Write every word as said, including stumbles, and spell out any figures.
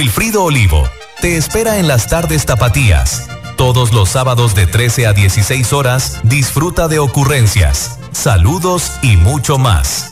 Wilfrido Olivo te espera en las tardes tapatías. Todos los sábados de trece a dieciséis horas, disfruta de ocurrencias, saludos y mucho más.